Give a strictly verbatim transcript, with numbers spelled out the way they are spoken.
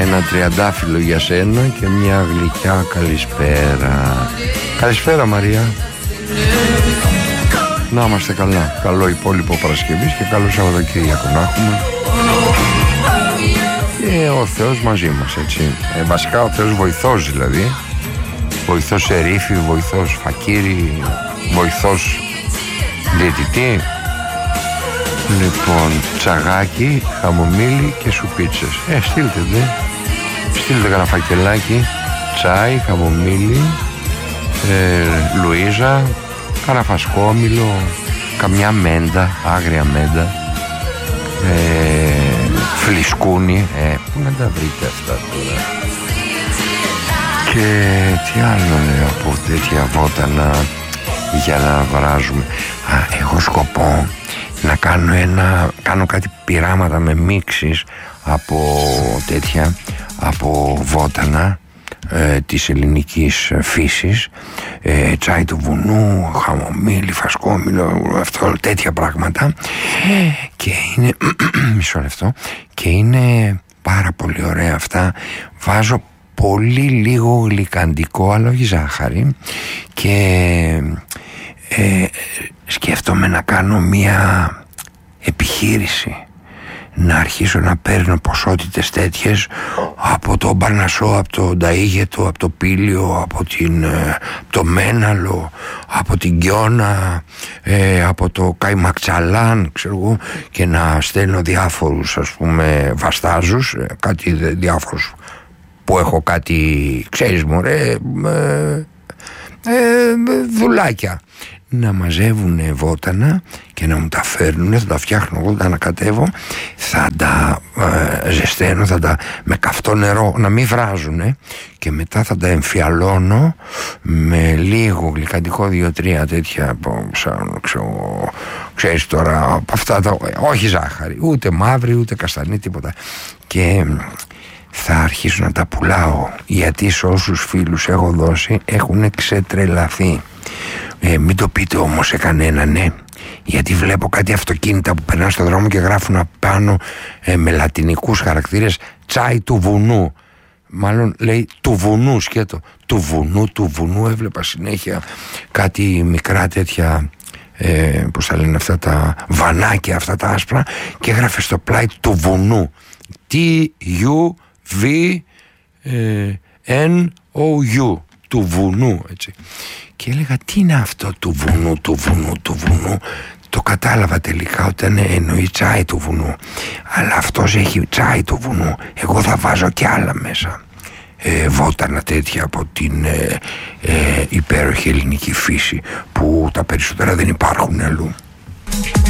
ένα τριαντάφυλλο για σένα και μια γλυκιά καλησπέρα. Καλησπέρα Μαρία. Να είμαστε καλά. Καλό υπόλοιπο Παρασκευής και καλό Σαββατοκύριακο να έχουμε. Και ο Θεός μαζί μας, έτσι. Ε, βασικά ο Θεός βοηθός δηλαδή. Βοηθός ερήφη, βοηθός φακύρι, βοηθός διαιτητή. Λοιπόν, τσαγάκι, χαμομήλι και σουπίτσες. Ε, στείλτε δε. Στείλτε κανένα φακελάκι. Τσάι, χαμομήλι, ε, Λουίζα, κανένα φασκόμηλο, καμιά μέντα, άγρια μέντα, ε, φλισκούνι. Ε, πού να τα βρείτε αυτά τώρα. Και τι άλλο λέω από τέτοια βότανα για να βράζουμε. Α, έχω σκοπό να κάνω ένα, κάνω κάτι πειράματα με μίξεις από τέτοια, από βότανα ε, της ελληνικής φύσης, ε, τσάι του βουνού, χαμομήλι, φασκόμηλο, αυτό, τέτοια πράγματα. Και είναι μισό λεπτό, και είναι πάρα πολύ ωραία αυτά. Βάζω πολύ λίγο γλυκαντικό, αλλά όχι ζάχαρη, και ε, σκέφτομαι να κάνω μία επιχείρηση, να αρχίσω να παίρνω ποσότητες τέτοιες από το Μπαρνασό, από το Νταΐγετο, από το Πήλιο, από, την, από το Μέναλο, από την Κιώνα, ε, από το Καϊμακτσαλάν, ξέρω εγώ, και να στέλνω διάφορους, ας πούμε, βαστάζους, κάτι διάφορους που έχω κάτι, ξέρεις μωρέ, ε, ε, δουλάκια, να μαζεύουν βότανα και να μου τα φέρνουν, θα τα φτιάχνω εγώ, θα τα ανακατεύω, θα τα ε, ζεσταίνω, θα τα με καυτό νερό, να μην βράζουνε, και μετά θα τα εμφιαλώνω με λίγο γλυκαντικό, δύο-τρία τέτοια, σαν, ξέρω, ξέρεις τώρα, από αυτά τα, όχι ζάχαρη, ούτε μαύρη, ούτε καστανή, τίποτα, και θα αρχίσω να τα πουλάω, γιατί σε όσους φίλους έχω δώσει έχουν ξετρελαθεί. Ε, μην το πείτε όμως σε κανένα, ναι, γιατί βλέπω κάτι αυτοκίνητα που περνάνε στον δρόμο και γράφουν απάνω ε, με λατινικούς χαρακτήρες τσάι του βουνού. Μάλλον λέει του βουνού, σκέτο, του βουνού, του βουνού. Έβλεπα συνέχεια κάτι μικρά τέτοια, ε, πώς θα λένε αυτά τα βανάκια, αυτά τα άσπρα, και έγραφε στο πλάι του βουνού, T-U V-N-O-U, του βουνού, έτσι. Και έλεγα, τι είναι αυτό του βουνού, του βουνού, του βουνού. Το κατάλαβα τελικά όταν εννοεί τσάι του βουνού. Αλλά αυτός έχει τσάι του βουνού. Εγώ θα βάζω και άλλα μέσα. Ε, βότανα τέτοια από την ε, ε, υπέροχη ελληνική φύση, που τα περισσότερα δεν υπάρχουν αλλού.